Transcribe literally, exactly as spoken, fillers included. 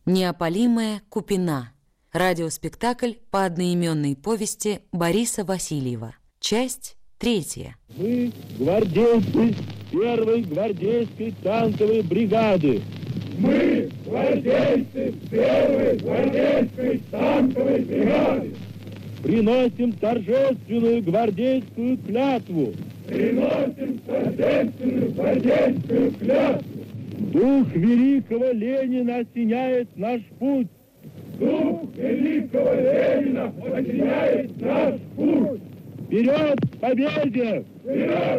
Неопалимая Купина. Радиоспектакль по одноименной повести Бориса Васильева. Часть третья. Мы гвардейцы первой гвардейской танковой бригады. Мы гвардейцы первой гвардейской танковой бригады. Приносим торжественную гвардейскую клятву. Приносим торжественную гвардейскую клятву. Дух великого Ленина осеняет наш путь. Дух великого Ленина осеняет наш путь. Вперед к победе! Вперед